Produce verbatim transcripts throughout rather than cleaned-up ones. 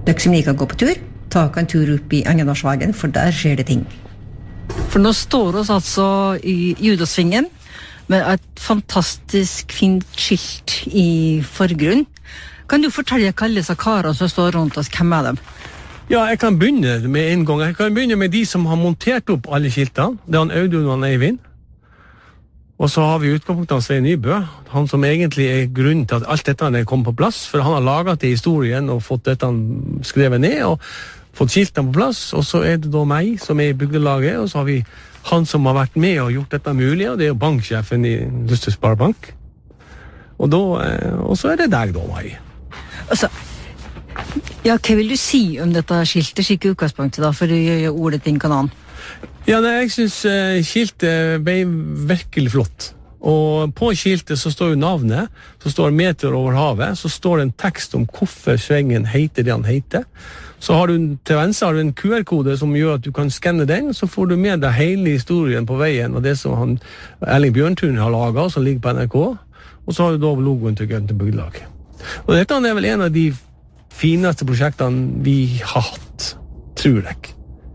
Dere som liker å gå på tur, ta en tur opp i Engenårsvegen, for der skjer det ting. For nå står oss altså i Judasvingen med et fantastisk fint skilt i forgrunn. Kan du fortelle hva alle disse karene som står rundt oss, hvem er dem? Ja, jeg kan begynne med en gang. Jeg kan begynne med de som har montert opp alle skiltene. Det er han Audun og han Eivind. Og så har vi utgangspunktet av Svein Nybø, han som egentlig er grunnen til at alt dette er kommet på plass, for han har laget det i historien og fått dette skrevet ned, og fått skiltene på plass, og så er det da meg som er i bygdelaget, og så har vi han som har vært med og gjort dette mulig, og det er jo banksjefen i Luster Sparebank. Og, da, og så er det deg da, Mai. Altså, ja, hva vil du si om dette skiltet, slik utgangspunktet da, for å gjøre ordet til en kanan? Ja, nei, jeg synes uh, skiltet ble virkelig flott. Og på skiltet så står jo navnet, så står meter over havet, så står det en tekst om hvorfor svengen heter det han heter. Så har du til venstre har du en Q R-kode som gjør at du kan skanne den, så får du med deg hele historien på veien, og det som han, Erling Bjørntun har laget, som ligger på N R K, og så har du da logoen til Gønte Bygdelag. Og dette er vel en av de fineste prosjektene vi har hatt, tror jeg.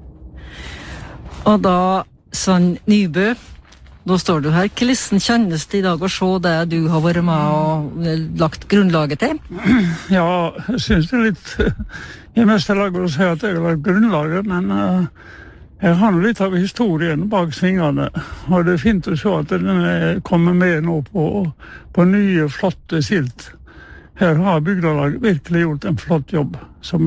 Og da, Svein Nybø, da står du her. Hvordan kjennes det i dag å se det du har vært med og lagt grunnlaget til? Ja, jeg synes det er litt i meste laget å si at jeg har lagt grunnlaget, men uh, jeg har litt av historien bak svingene, og det er fint å se at den kommer med nå på, på nye, flotte skilt. Her har bygdelaget virkelig gjort en flott jobb, som